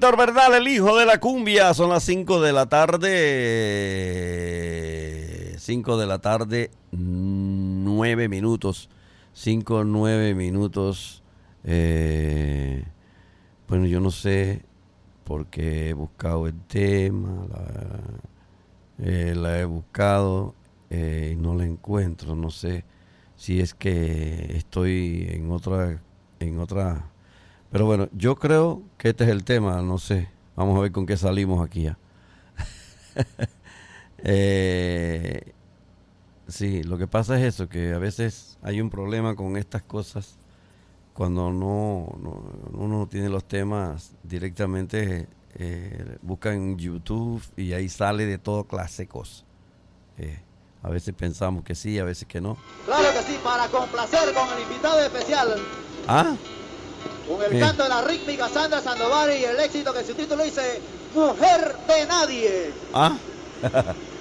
Víctor Bernal, el hijo de la cumbia. Son las 5 de la tarde. 5 de la tarde, 9 minutos. 5, 9 minutos. Bueno, yo no sé porque he buscado el tema. La he buscado y no la encuentro. No sé si es que estoy en otra. Pero bueno, yo creo que este es el tema, no sé. Vamos a ver con qué salimos aquí ya. Sí, lo que pasa es eso, que a veces hay un problema con estas cosas cuando uno no tiene los temas directamente, busca en YouTube y ahí sale de todo clase de cosas. A veces pensamos que sí, a veces que no. Claro que sí, para complacer con el invitado especial. ¿Ah? Con el canto de la rítmica Sandra Sandoval y el éxito que su título dice Mujer de Nadie. ¿Ah?